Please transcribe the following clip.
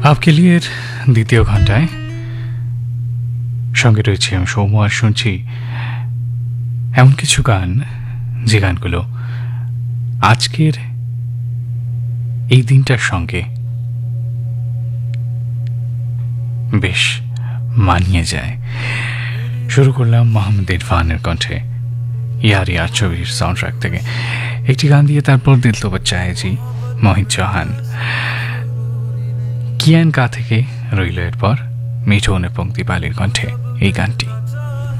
आपके लिए দ্বিতীয় ঘন্টায় সঙ্গে রয়েছে আমি সৌম্য আর শুনছি এমন কিছু গান যে গানগুলো আজকের এই দিনটার সঙ্গে বেশ মানিয়ে যায়। শুরু করলাম মোহাম্মদ ইরফানের কণ্ঠে ইয়ার ইয়ার ছবির সাউন্ডট্র্যাক থেকে একটি গান দিয়ে, তারপর দিল তো বাচ্চা হ্যায় জি মোহিত চৌহান। কিয়ান কা থেকে রইল এরপর মিঠুন এবং দীপালির কণ্ঠে এই গানটি।